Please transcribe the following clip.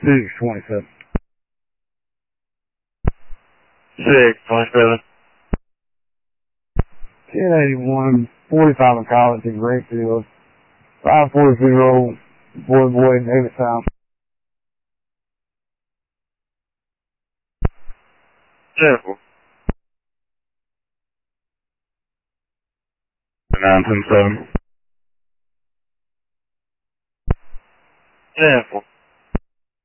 627. 627. 1081, 45 in college in Greenfield. 540, boy, David Town. 10-4. 927. 10-4.